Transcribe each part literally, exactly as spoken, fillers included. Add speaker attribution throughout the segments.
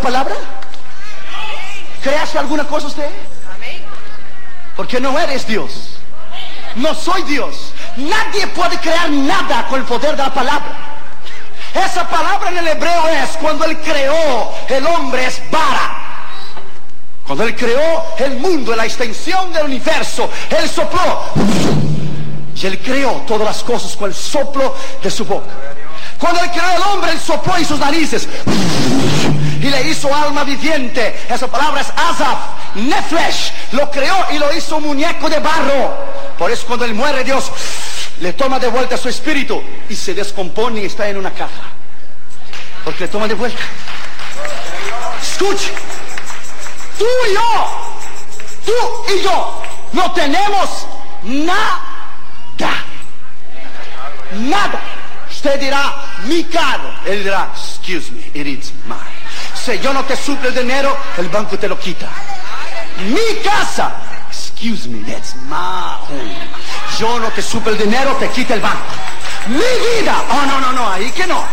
Speaker 1: palabra? ¿Creaste alguna cosa usted? Porque no eres Dios. No soy Dios. Nadie puede crear nada con el poder de la palabra. Esa palabra en el hebreo es, cuando Él creó el hombre, es bara. Cuando Él creó el mundo, la extensión del universo, Él sopló. Y Él creó todas las cosas con el soplo de su boca. Cuando Él creó el hombre, Él sopló en sus narices y le hizo alma viviente. Esa palabra es azaf, nefesh. Lo creó y lo hizo un muñeco de barro. Por eso cuando Él muere, Dios le toma de vuelta su espíritu y se descompone y está en una caja. Porque le toma de vuelta. Escuche, tú y yo, tú y yo no tenemos nada. Nada. Usted dirá, mi carro. Él dirá, excuse me, it is mine. Si yo no te suple el dinero, el banco te lo quita. Mi casa, excuse me, that's my home. Yo no te suple el dinero, te quita el banco. Mi vida, oh no, no, no, ahí que no.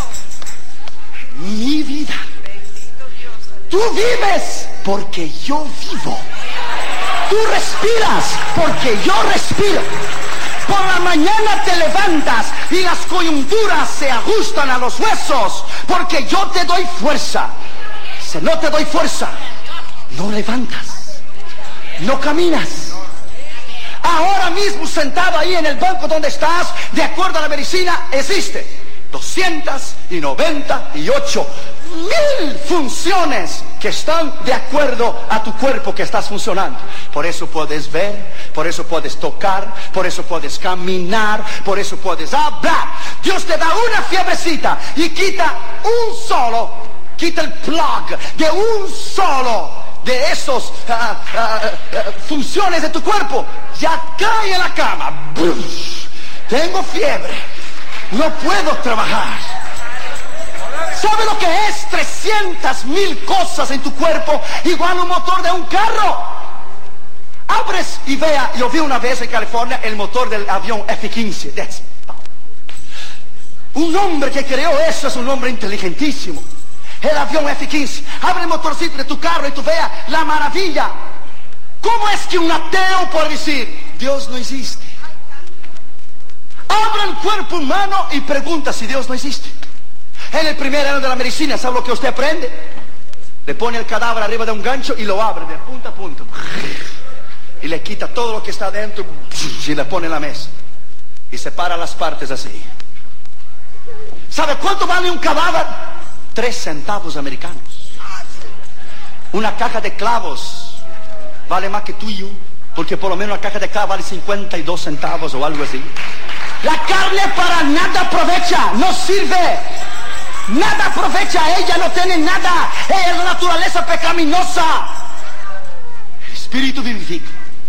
Speaker 1: Mi vida. Tú vives porque yo vivo. Tú respiras porque yo respiro. Por la mañana te levantas y las coyunturas se ajustan a los huesos, porque yo te doy fuerza. Si no te doy fuerza, no levantas, no caminas. Ahora mismo sentado ahí en el banco donde estás, de acuerdo a la medicina, existe doscientas noventa y ocho mil funciones que están de acuerdo a tu cuerpo que estás funcionando. Por eso puedes ver, por eso puedes tocar, por eso puedes caminar, por eso puedes hablar. Dios te da una fiebrecita y quita un solo, quita el plug de un solo de esos uh, uh, uh, funciones de tu cuerpo. Ya cae en la cama. Brush. Tengo fiebre, no puedo trabajar. ¿Sabe lo que es trescientas mil cosas en tu cuerpo? Igual un motor de un carro. Abres y vea, yo vi una vez en California el motor del avión F quince. That's... Un hombre que creó eso es un hombre inteligentísimo. El avión F quince. Abre el motorcito de tu carro y tú veas la maravilla. ¿Cómo es que un ateo puede decir, Dios no existe? Abre el cuerpo humano y pregunta si Dios no existe. En el primer año de la medicina, ¿sabe lo que usted aprende? Le pone el cadáver arriba de un gancho y lo abre de punta a punta. Y le quita todo lo que está dentro y le pone en la mesa. Y separa las partes así. ¿Sabe cuánto vale un cadáver? Tres centavos americanos. Una caja de clavos vale más que tú y yo. Porque por lo menos una caja de clavos vale cincuenta y dos centavos o algo así. La carne para nada aprovecha, no sirve. Nada aprovecha, ella no tiene nada. Ella es la naturaleza pecaminosa. El espíritu vivifica.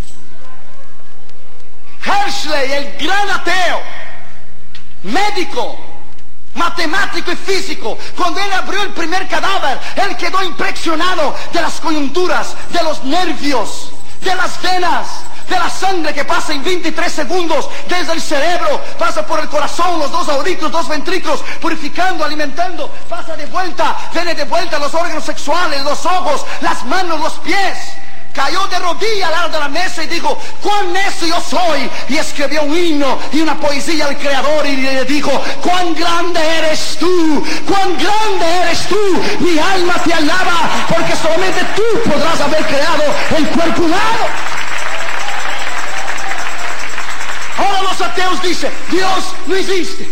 Speaker 1: Hershey, el gran ateo, médico, matemático y físico, cuando él abrió el primer cadáver, él quedó impresionado de las coyunturas, de los nervios, de las venas, de la sangre que pasa en veintitrés segundos desde el cerebro, pasa por el corazón, los dos auriclos, dos ventrículos, purificando, alimentando, pasa de vuelta, viene de vuelta los órganos sexuales, los ojos, las manos, los pies. Cayó de rodillas al lado de la mesa y dijo, cuán necio yo soy, y escribió un himno y una poesía al Creador y le dijo, cuán grande eres tú, cuán grande eres tú, mi alma te alaba, porque solamente tú podrás haber creado el cuerpo humano. Ahora los ateos dicen, Dios no existe.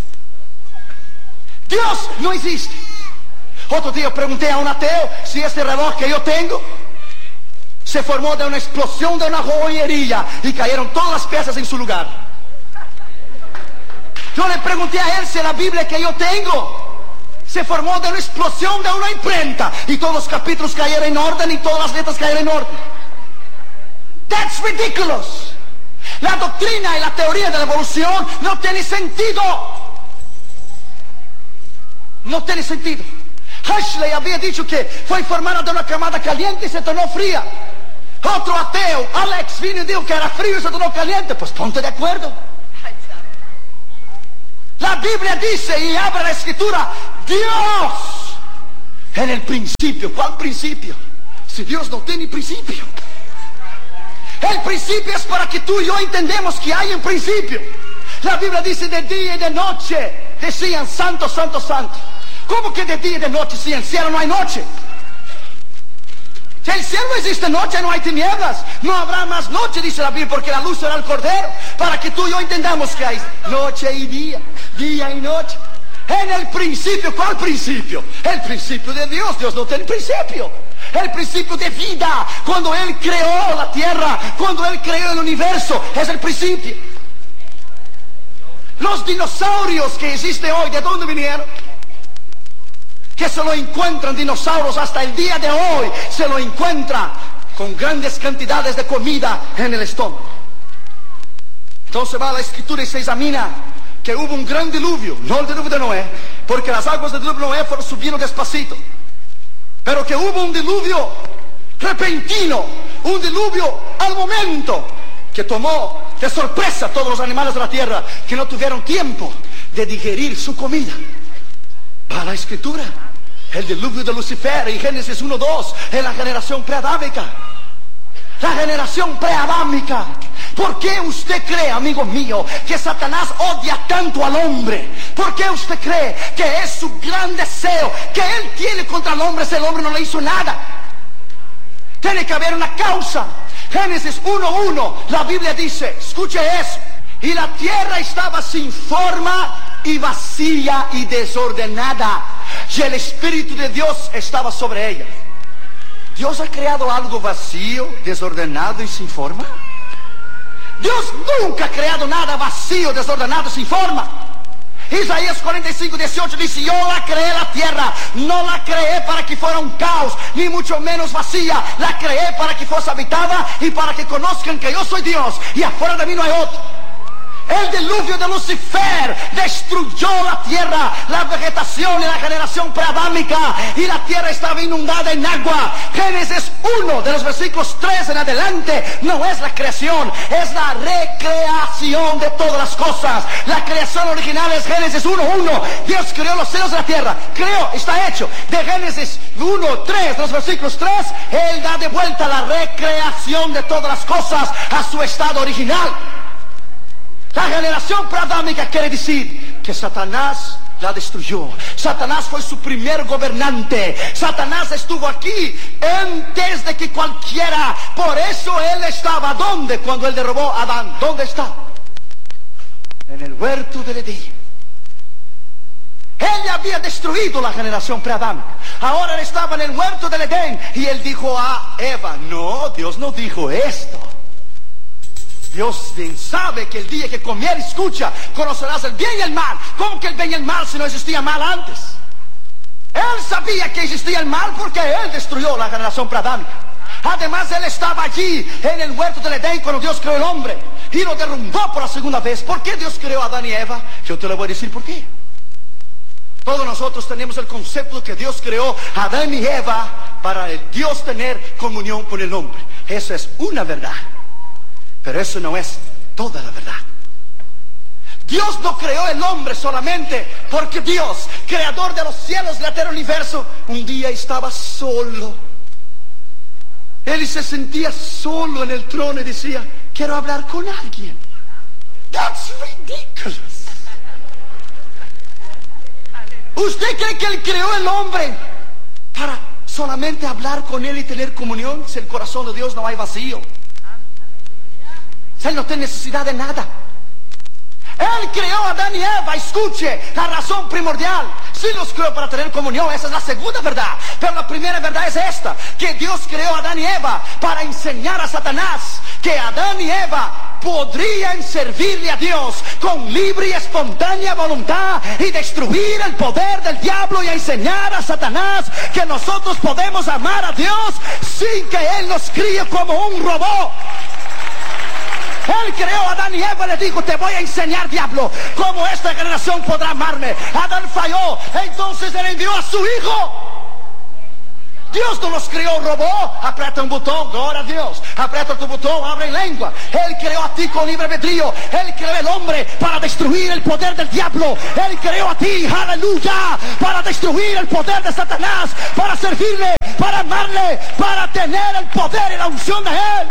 Speaker 1: Dios no existe. Otro día pregunté a un ateo si este reloj que yo tengo se formó de una explosión de una joyería y cayeron todas las piezas en su lugar. Yo le pregunté a él si la Biblia que yo tengo se formó de una explosión de una imprenta y todos los capítulos cayeron en orden y todas las letras cayeron en orden. That's ridiculous. La doctrina y la teoría de la evolución no tiene sentido. No tiene sentido. Hershey había dicho que fue formada de una camada caliente y se tornó fría. Otro ateo, Alex, vino y dijo que era frío y se tornó caliente. Pues ponte de acuerdo. La Biblia dice, y abre la escritura, Dios En el principio. ¿Cuál principio? Si Dios no tiene principio. El principio es para que tú y yo entendamos que hay un principio. La Biblia dice de día y de noche decían santo, santo, santo. ¿Cómo que de día y de noche? Si en el cielo no hay noche. Si en el cielo no existe noche, no hay tinieblas. No habrá más noche, dice la Biblia, porque la luz será el Cordero. Para que tú y yo entendamos que hay noche y día, día y noche. En el principio, ¿cuál principio? El principio de Dios. Dios no tiene principio. El principio de vida, cuando Él creó la tierra, cuando Él creó el universo, es el principio. Los dinosaurios que existen hoy, ¿de dónde vinieron? Que se lo encuentran dinosaurios hasta el día de hoy, se lo encuentran con grandes cantidades de comida en el estómago. Entonces va a la escritura y se examina que hubo un gran diluvio, no el diluvio de Noé, porque las aguas del diluvio de Noé fueron subiendo despacito, pero que hubo un diluvio repentino, un diluvio al momento, que tomó de sorpresa a todos los animales de la tierra, que no tuvieron tiempo de digerir su comida. Va a la escritura, el diluvio de Lucifer en Génesis uno dos, en la generación preadámica. La generación preadámica. ¿Por qué usted cree, amigo mío, que Satanás odia tanto al hombre? ¿Por qué usted cree que es su gran deseo que él tiene contra el hombre si el hombre no le hizo nada? Tiene que haber una causa. Génesis uno uno, la Biblia dice, escuche eso, y la tierra estaba sin forma y vacía y desordenada, y el Espíritu de Dios estaba sobre ella. ¿Dios ha creado algo vacío, desordenado y sin forma? Dios nunca ha creado nada vacío, desordenado, sin forma. Isaías cuarenta y cinco, dieciocho dice, yo la creé la tierra, no la creé para que fuera un caos, ni mucho menos vacía. La creé para que fuese habitada y para que conozcan que yo soy Dios y afuera de mí no hay otro. El diluvio de Lucifer destruyó la tierra, la vegetación y la generación preadámica, y la tierra estaba inundada en agua. Génesis uno, de los versículos tres en adelante, no es la creación, es la recreación de todas las cosas. La creación original es Génesis uno uno. Dios creó los cielos y la tierra, creó, está hecho. De Génesis uno tres, de los versículos tres, Él da de vuelta la recreación de todas las cosas a su estado original. La generación preadámica quiere decir que Satanás la destruyó. Satanás fue su primer gobernante. Satanás estuvo aquí antes de que cualquiera. Por eso él estaba ¿dónde? Cuando él derribó a Adán. ¿Dónde está? En el huerto del Edén. Él había destruido la generación preadámica. Ahora él estaba en el huerto del Edén y él dijo a Eva, no, Dios no dijo esto. Dios bien sabe que el día que comiera, escucha, conocerás el bien y el mal. ¿Cómo que el bien y el mal si no existía mal antes? Él sabía que existía el mal porque él destruyó la generación preadámica. Además él estaba allí en el huerto del Edén cuando Dios creó el hombre y lo derrumbó por la segunda vez. ¿Por qué Dios creó a Adán y Eva? Yo te lo voy a decir por qué. Todos nosotros tenemos el concepto de que Dios creó a Adán y Eva para el Dios tener comunión con el hombre. Eso es una verdad. Pero eso no es toda la verdad. Dios no creó el hombre solamente porque Dios, creador de los cielos y la tierra y el universo, un día estaba solo. Él se sentía solo en el trono y decía, quiero hablar con alguien. That's ridiculous. ¿Usted cree que Él creó el hombre para solamente hablar con Él y tener comunión? Si el corazón de Dios no hay vacío. Él no tiene necesidad de nada. Él creó a Adán y Eva, escuche, la razón primordial. Sí los creó para tener comunión, esa es la segunda verdad. Pero la primera verdad es esta, que Dios creó a Adán y Eva para enseñar a Satanás que Adán y Eva podrían servirle a Dios con libre y espontánea voluntad y destruir el poder del diablo y enseñar a Satanás que nosotros podemos amar a Dios sin que Él nos críe como un robot. Él creó a Adán y Eva y le dijo, te voy a enseñar, diablo, cómo esta generación podrá amarme. Adán falló, entonces él envió a su hijo. Dios no los creó robot, aprieta un botón, gloria a Dios, aprieta tu botón, abre lengua. Él creó a ti con libre albedrío. Él creó el hombre para destruir el poder del diablo. Él creó a ti, aleluya, para destruir el poder de Satanás, para servirle, para amarle, para tener el poder y la unción de Él.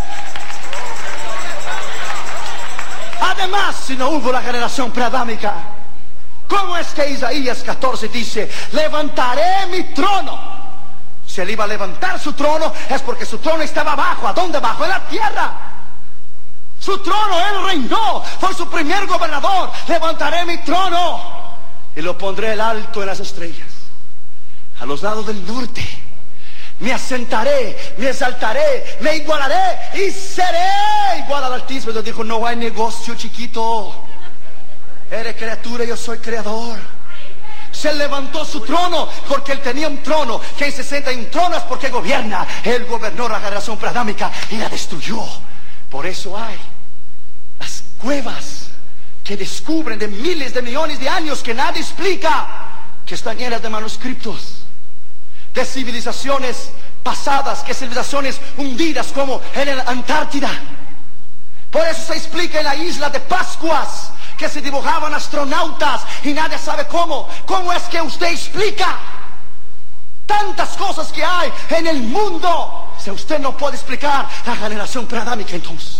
Speaker 1: Además, si no hubo la generación preadámica, ¿cómo es que Isaías catorce dice, levantaré mi trono? Si él iba a levantar su trono, es porque su trono estaba abajo. ¿A dónde abajo? En la tierra. Su trono, él reinó, fue su primer gobernador. Levantaré mi trono y lo pondré el alto en las estrellas, a los lados del norte. Me asentaré, me exaltaré, me igualaré y seré igual al Altísimo. Dios dijo, no hay negocio, chiquito. Eres criatura, yo soy creador. Se levantó su trono porque él tenía un trono. Quien se sienta en un trono es porque gobierna. Él gobernó la generación preadámica y la destruyó. Por eso hay las cuevas que descubren de miles de millones de años que nadie explica, que están llenas de manuscritos de civilizaciones pasadas, que civilizaciones hundidas como en la Antártida. Por eso se explica en la isla de Pascuas que se dibujaban astronautas y nadie sabe cómo. ¿Cómo es que usted explica tantas cosas que hay en el mundo si usted no puede explicar la generación preadámica? Entonces,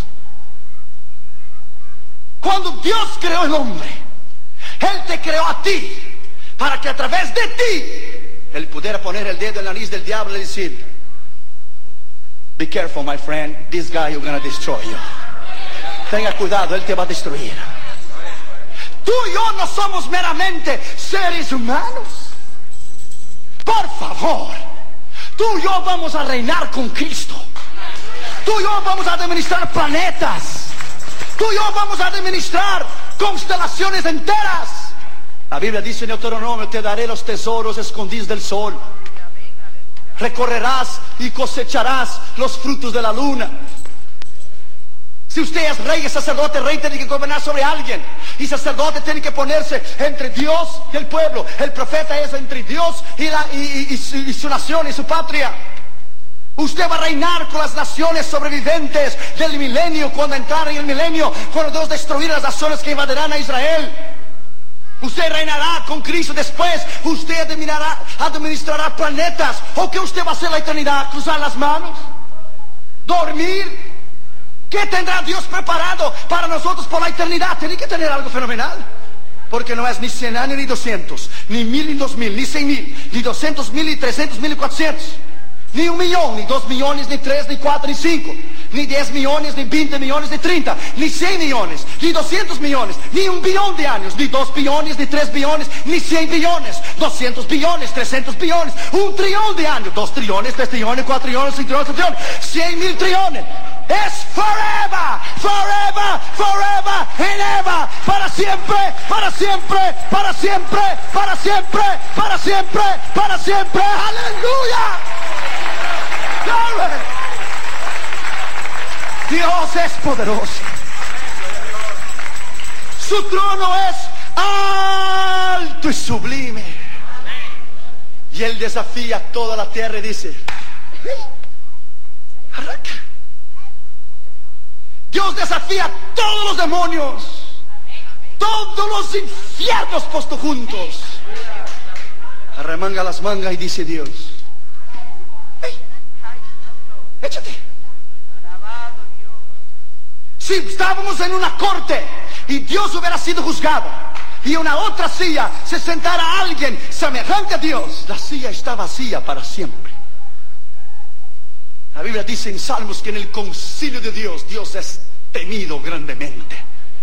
Speaker 1: cuando Dios creó el hombre, Él te creó a ti para que a través de ti Él pudiera poner el dedo en la nariz del diablo y decir, be careful my friend, this guy is gonna destroy you. Tenga cuidado, Él te va a destruir. Tú y yo no somos meramente seres humanos. Por favor, tú y yo vamos a reinar con Cristo. Tú y yo vamos a administrar planetas. Tú y yo vamos a administrar constelaciones enteras. La Biblia dice en Deuteronomio, te daré los tesoros escondidos del sol. Recorrerás y cosecharás los frutos de la luna. Si usted es rey y sacerdote, rey tiene que gobernar sobre alguien. Y sacerdote tiene que ponerse entre Dios y el pueblo. El profeta es entre Dios y, la, y, y, y, su, y su nación y su patria. Usted va a reinar con las naciones sobrevivientes del milenio, cuando entrar en el milenio, cuando Dios destruirá las naciones que invadirán a Israel. Usted reinará con Cristo después. Usted administrará, administrará planetas. ¿O qué usted va a hacer en la eternidad? ¿Cruzar las manos? ¿Dormir? ¿Qué tendrá Dios preparado para nosotros por la eternidad? Tiene que tener algo fenomenal. Porque no es ni cien años, ni doscientos, ni mil, ni dos mil, ni cien mil, ni doscientos mil, ni trescientos mil, ni cuatrocientos. Ni un millón, ni dos millones, ni tres, ni cuatro, ni cinco, ni diez millones, ni veinte millones, ni treinta, ni cien millones, ni doscientos millones, ni un billón de años, ni dos billones, ni tres billones, ni cien billones, doscientos billones, trescientos billones, un trillón de años, dos trillones, tres trillones, cuatro trillones, cinco trillones, seis trillones, cien mil trillones. Es forever, forever, forever and ever. Para siempre, para siempre, para siempre, para siempre, para siempre, para siempre. Aleluya. Glory. Dios es poderoso. Su trono es alto y sublime. Y Él desafía toda la tierra y dice, hey, arranca. Dios desafía a todos los demonios, todos los infiernos puestos juntos. Arremanga las mangas y dice Dios, hey, échate. Si estábamos en una corte y Dios hubiera sido juzgado y en una otra silla se sentara alguien semejante a Dios, la silla está vacía para siempre. La Biblia dice en Salmos que en el concilio de Dios, Dios es temido grandemente.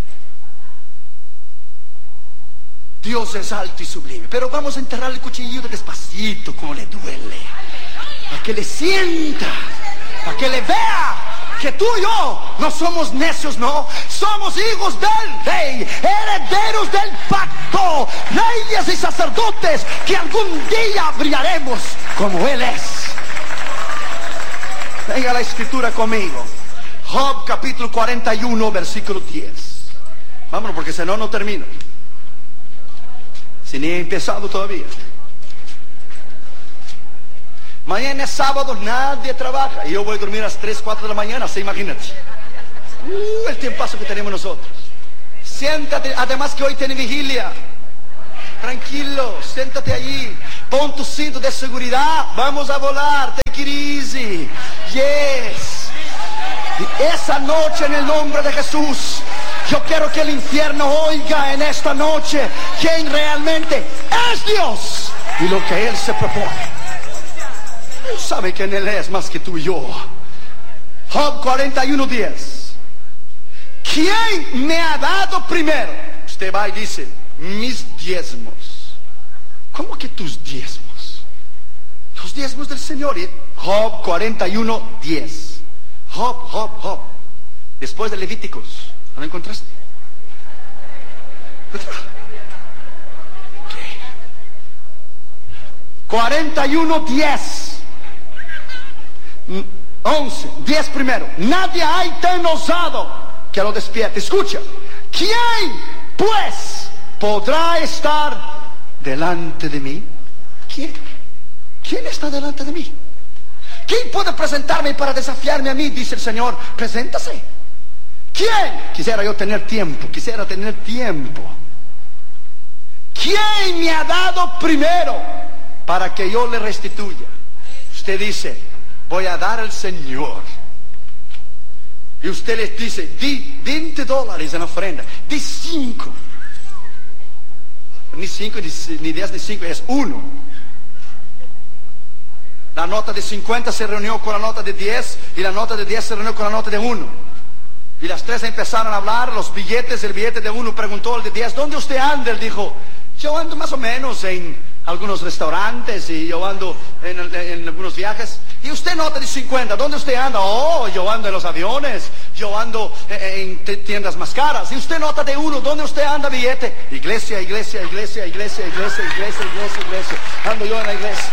Speaker 1: Dios es alto y sublime. Pero vamos a enterrar el cuchillo despacito, como le duele, para que le sienta, para que le vea que tú y yo no somos necios, no. Somos hijos del Rey, herederos del pacto, reyes y sacerdotes que algún día brillaremos como Él es. Venga la escritura conmigo. Job capítulo cuarenta y uno, versículo diez. Vámonos, porque si no, no termino. Si ni he empezado todavía. Mañana es sábado, nadie trabaja. Y yo voy a dormir a las tres, cuatro de la mañana, ¿se imagínate? Uh, el tiempazo que tenemos nosotros. Siéntate, además que hoy tiene vigilia. Tranquilo, siéntate allí. Pon tu cinto de seguridad. Vamos a volar, take it easy. Yes. Y esa noche, en el nombre de Jesús, yo quiero que el infierno oiga en esta noche quién realmente es Dios y lo que Él se propone. Él sabe que en Él es más que tú y yo. Job cuarenta y uno, diez. ¿Quién me ha dado primero? Usted va y dice, mis diezmos. ¿Cómo que tus diezmos? Los diezmos del Señor. Job cuarenta y uno, diez. Job, Job, Job. Después de Levíticos. ¿No lo encontraste? Okay. cuarenta y uno, diez. once, diez primero. Nadie hay tan osado que lo despierte. Escucha. ¿Quién pues podrá estar delante de mí? ¿Quién? ¿Quién está delante de mí? ¿Quién puede presentarme para desafiarme a mí? Dice el Señor. Preséntase. ¿Quién? Quisiera yo tener tiempo. Quisiera tener tiempo. ¿Quién me ha dado primero para que yo le restituya? Usted dice, voy a dar al Señor. Y usted les dice, di veinte dólares en ofrenda. Di cinco. Ni cinco, ni diez, ni cinco, es uno. La nota de cincuenta se reunió con la nota de diez y la nota de diez se reunió con la nota de uno. Y las tres empezaron a hablar, los billetes, el billete de uno preguntó al de diez, ¿dónde usted anda? Él dijo, yo ando más o menos en algunos restaurantes y yo ando en, en, en algunos viajes. Y usted nota de cincuenta, ¿dónde usted anda? Oh, yo ando en los aviones, yo ando en, en tiendas más caras. Y usted nota de uno, ¿dónde usted anda billete? Iglesia, iglesia, iglesia, iglesia, iglesia, iglesia, iglesia, iglesia. Ando yo en la iglesia.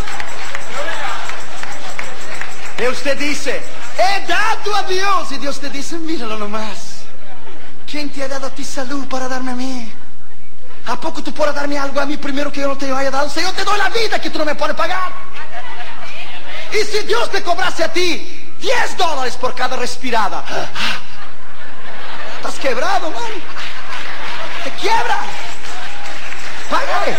Speaker 1: Y usted dice, he dado a Dios. Y Dios te dice, míralo nomás. ¿Quién te ha dado a ti salud para darme a mí? ¿A poco tú puedes darme algo a mí primero que yo no te haya dado? Si yo te doy la vida que tú no me puedes pagar. Y si Dios te cobrase a ti diez dólares por cada respirada, estás quebrado, man. Te quiebra. Págale.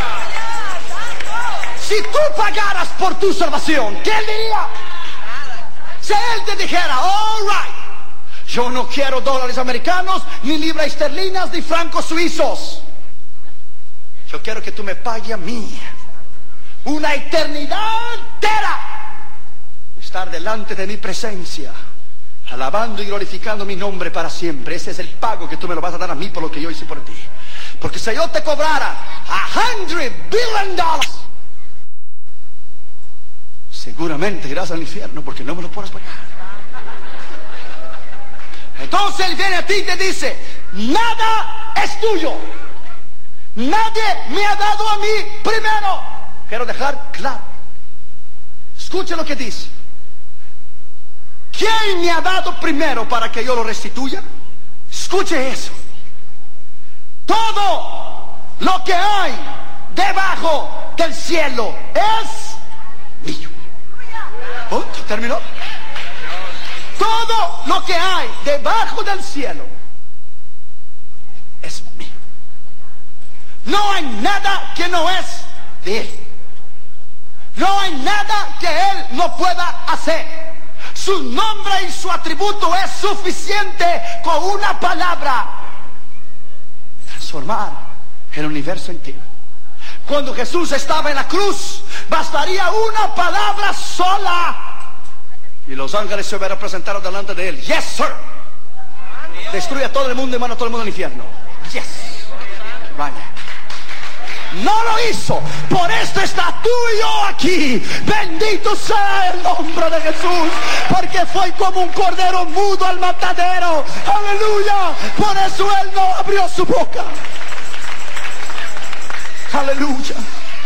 Speaker 1: Si tú pagaras por tu salvación, ¿qué diría? Si Él te dijera, all right, yo no quiero dólares americanos, ni libras esterlinas, ni francos suizos. Yo quiero que tú me pagues a mí una eternidad entera. Estar delante de mi presencia, alabando y glorificando mi nombre para siempre. Ese es el pago que tú me lo vas a dar a mí por lo que yo hice por ti. Porque si yo te cobrara a hundred billion dollars, seguramente irás al infierno porque no me lo puedes pagar. Entonces Él viene a ti y te dice, nada es tuyo. Nadie me ha dado a mí primero. Quiero dejar claro. Escuche lo que dice. ¿Quién me ha dado primero para que yo lo restituya? Escuche eso. Todo lo que hay debajo del cielo es mío. ¿Oh? ¿Terminó? Todo lo que hay debajo del cielo es mío. No hay nada que no es de Él. No hay nada que Él no pueda hacer. Su nombre y su atributo es suficiente con una palabra transformar el universo entero. Cuando Jesús estaba en la cruz, bastaría una palabra sola y los ángeles se hubieran presentado delante de Él. Yes, sir. Destruye a todo el mundo y manda a todo el mundo al infierno. Yes. Vaya. No lo hizo. Por esto está tú y yo aquí. Bendito sea el nombre de Jesús, porque fue como un cordero mudo al matadero. Aleluya. Por eso Él no abrió su boca. Aleluya.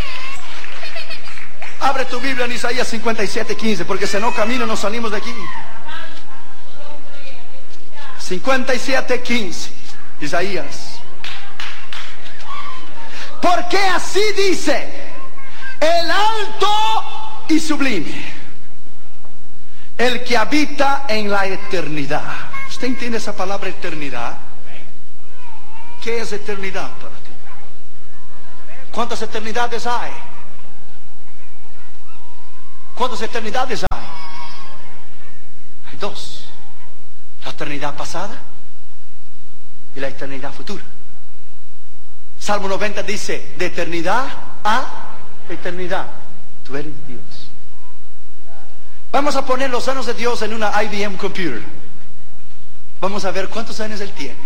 Speaker 1: Abre tu Biblia en Isaías cincuenta y siete, quince, porque si no camino nos salimos de aquí. cincuenta y siete, quince. Isaías. Porque así dice el alto y sublime, el que habita en la eternidad. ¿Usted entiende esa palabra eternidad? ¿Qué es eternidad para ti? ¿Cuántas eternidades hay? ¿Cuántas eternidades hay? Hay dos. La eternidad pasada y la eternidad futura. Salmo noventa dice, de eternidad a eternidad, tú eres Dios. Vamos a poner los años de Dios en una I B M computer. Vamos a ver cuántos años Él tiene.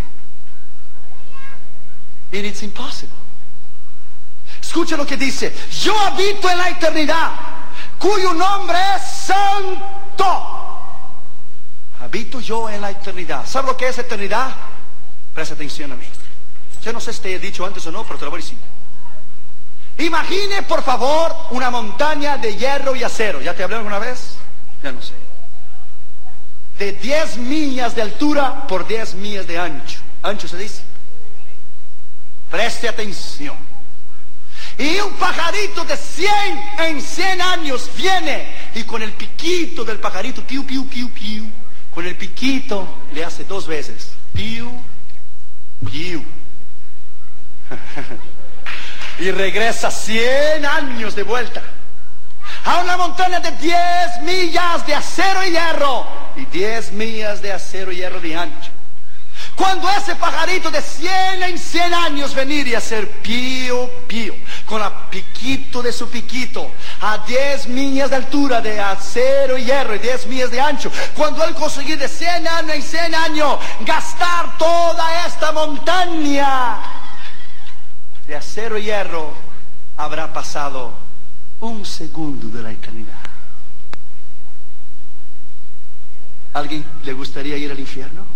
Speaker 1: And it's impossible. Escucha lo que dice. Yo habito en la eternidad, cuyo nombre es santo. Habito yo en la eternidad. ¿Sabe lo que es eternidad? Presta atención a mí. Yo no sé si te he dicho antes o no, pero te lo voy a decir. Imagine, por favor, una montaña de hierro y acero. ¿Ya te hablé alguna vez? Ya no sé. De diez millas de altura por diez millas de ancho. Ancho se dice. Preste atención. Y un pajarito de cien en cien años viene y con el piquito del pajarito, piu, piu, piu, piu, con el piquito le hace dos veces. Piu, piu. Y regresa cien años de vuelta a una montaña de diez millas de acero y hierro y diez millas de acero y hierro de ancho. Cuando ese pajarito de cien en cien años venir y hacer pío, pío, con el piquito de su piquito, a diez millas de altura de acero y hierro y diez millas de ancho, cuando él conseguir de cien años en cien años gastar toda esta montaña de acero y hierro, habrá pasado un segundo de la eternidad. ¿Alguien le gustaría ir al infierno?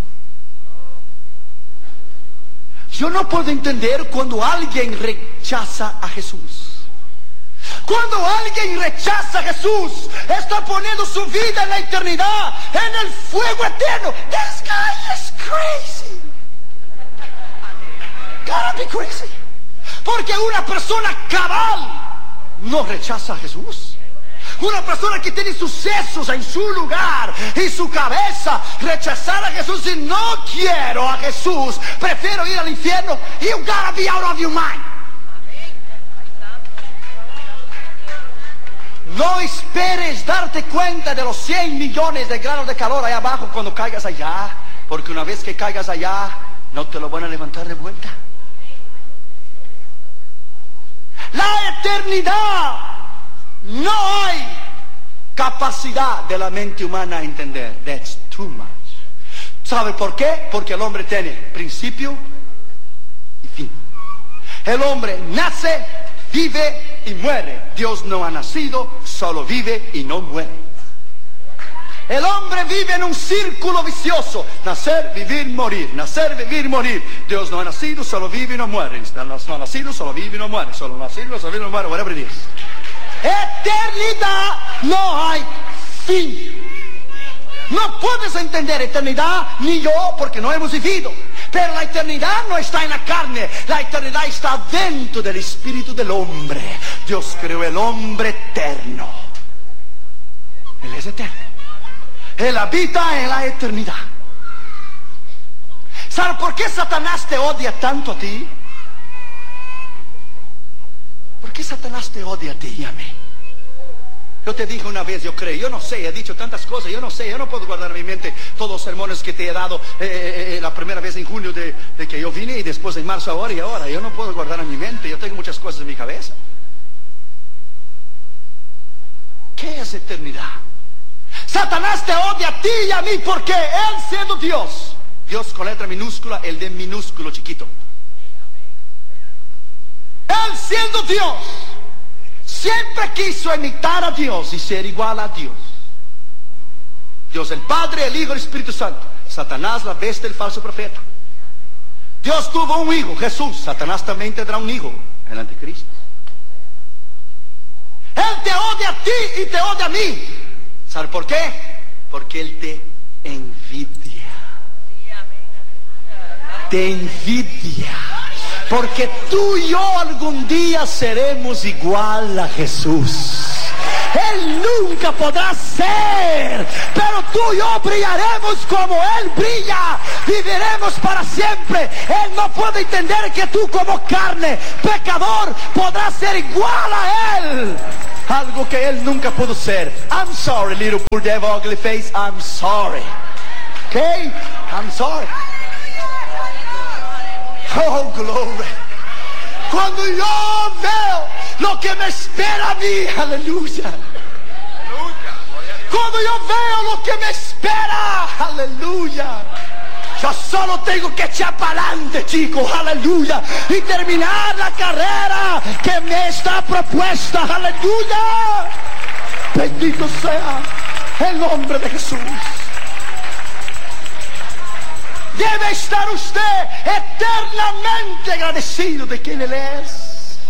Speaker 1: Yo no puedo entender cuando alguien rechaza a Jesús. Cuando alguien rechaza a Jesús, está poniendo su vida en la eternidad, en el fuego eterno. This guy is crazy. Gotta be crazy. Porque una persona cabal no rechaza a Jesús. Una persona que tiene sus sesos en su lugar y su cabeza, rechazar a Jesús y no quiero a Jesús, prefiero ir al infierno. You gotta be out of your mind. No esperes darte cuenta de los cien millones de grados de calor allá abajo cuando caigas allá, porque una vez que caigas allá no te lo van a levantar de vuelta. La eternidad no hay capacidad de la mente humana a entender. That's too much. ¿Sabe por qué? Porque el hombre tiene principio y fin. El hombre nace, vive y muere. Dios no ha nacido, solo vive y no muere. El hombre vive en un círculo vicioso. Nacer, vivir, morir. Nacer, vivir, morir. Dios no ha nacido, solo vive y no muere. No ha nacido, solo vive y no muere. Solo nacido, solo vive y no muere. Whatever it is. Eternidad no hay fin. No puedes entender eternidad ni yo porque no hemos vivido. Pero la eternidad no está en la carne. La eternidad está dentro del espíritu del hombre. Dios creó el hombre eterno. Él es eterno. Él habita en la eternidad. ¿Sabe por qué Satanás te odia tanto a ti? ¿Por qué Satanás te odia a ti y a mí? Yo te dije una vez, yo creo, yo no sé, he dicho tantas cosas, yo no sé, yo no puedo guardar en mi mente todos los sermones que te he dado eh, eh, la primera vez en junio de, de que yo vine y después en marzo ahora y ahora. Yo no puedo guardar en mi mente, yo tengo muchas cosas en mi cabeza. ¿Qué es eternidad? Satanás te odia a ti y a mí porque él siendo Dios, Dios con letra minúscula, el de minúsculo chiquito. Él siendo Dios, siempre quiso imitar a Dios y ser igual a Dios. Dios el Padre, el Hijo, el Espíritu Santo. Satanás la bestia, el falso profeta. Dios tuvo un hijo, Jesús. Satanás también tendrá un hijo, el anticristo. Él te odia a ti y te odia a mí. ¿Sabe por qué? Porque Él te envidia. Te envidia. Porque tú y yo algún día seremos igual a Jesús. Él nunca podrá ser, pero tú y yo brillaremos como Él brilla, viviremos para siempre. Él no puede entender que tú como carne, pecador, podrás ser igual a Él, algo que Él nunca pudo ser. I'm sorry, little poor devil, ugly face, I'm sorry. Okay, I'm sorry. Oh, glory. Cuando yo veo lo que me espera a mí, aleluya. Cuando yo veo lo que me espera, aleluya, yo solo tengo que echar para adelante, chicos, aleluya, y terminar la carrera que me está propuesta, aleluya. Bendito sea el nombre de Jesús. Debe estar usted eternamente agradecido de quien Él es.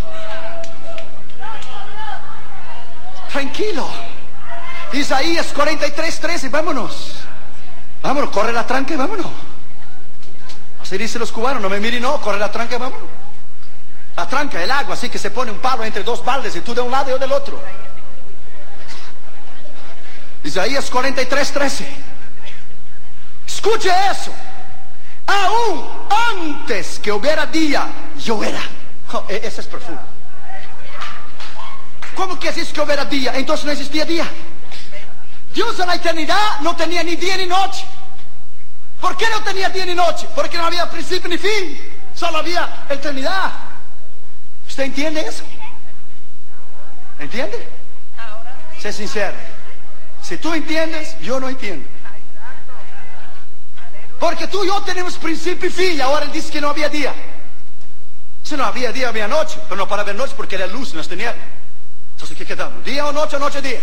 Speaker 1: Tranquilo. Isaías cuarenta y tres, trece, vámonos. Vámonos, corre la tranca y vámonos. Así dicen los cubanos, no me miren, no, corre la tranca y vámonos. La tranca, el agua, así que se pone un palo entre dos baldes y tú de un lado y yo del otro. Isaías cuarenta y tres, trece. Escuche eso. Aún antes que hubiera día, yo era. Oh, ese es profundo. ¿Cómo que es que hubiera día? Entonces no existía día. Dios en la eternidad no tenía ni día ni noche. ¿Por qué no tenía día ni noche? Porque no había principio ni fin. Solo había eternidad. ¿Usted entiende eso? ¿Entiende? Sé sincero. Si tú entiendes, yo no entiendo. Porque tú y yo tenemos principio y fin. Ahora Él dice que no había día. Si no había día, había noche. Pero no para ver noche porque era luz, no tenía. Entonces, ¿qué quedamos? ¿Día o noche o noche o día?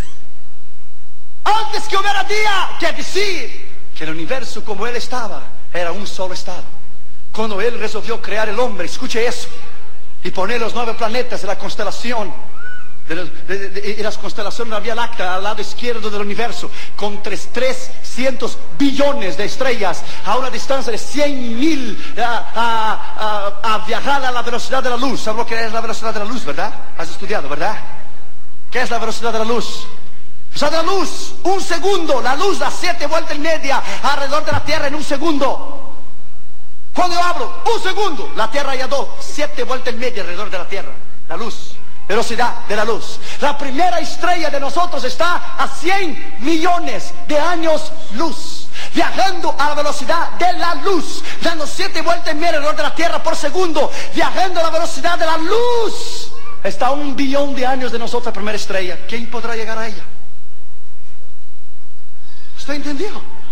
Speaker 1: Antes que hubiera día, quiere decir que el universo como Él estaba, era un solo estado. Cuando Él resolvió crear el hombre, escuche eso, y poner los nueve planetas de la constelación, de, los, de, de, de, de las constelaciones de la Vía Láctea al lado izquierdo del universo, con tres, trescientos billones de estrellas a una distancia de cien mil a, a, a, a viajar a la velocidad de la luz. ¿Sabes lo que es la velocidad de la luz, verdad? Has estudiado, ¿verdad? ¿Qué es la velocidad de la luz? O sea, de la luz, un segundo, la luz da siete vueltas y media alrededor de la Tierra en un segundo. Cuando yo hablo, un segundo, la Tierra ya dio siete vueltas y media alrededor de la Tierra. La luz, velocidad de la luz. La primera estrella de nosotros está a cien millones de años luz, viajando a la velocidad de la luz, dando siete vueltas y media alrededor de la Tierra por segundo, viajando a la velocidad de la luz. Está a un billón de años de nosotros la primera estrella. ¿Quién podrá llegar a ella? ¿Usted entendió?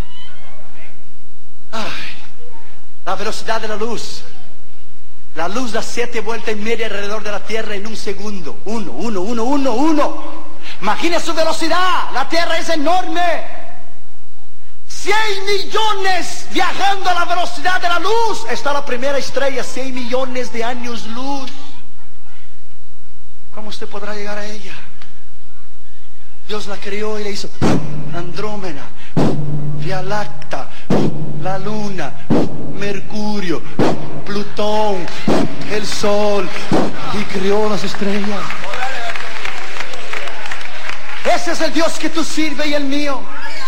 Speaker 1: Ay, la velocidad de la luz. La luz da siete vueltas y media alrededor de la Tierra en un segundo. Uno, uno, uno, uno, uno. Imagine su velocidad. La Tierra es enorme. cien millones viajando a la velocidad de la luz. Está la primera estrella, cien millones de años luz. ¿Cómo usted podrá llegar a ella? Dios la creó y le hizo Andrómeda, Vía Láctea, la Luna, Mercurio, Plutón, el Sol, y creó las estrellas. Ese es el Dios que tú sirves y el mío.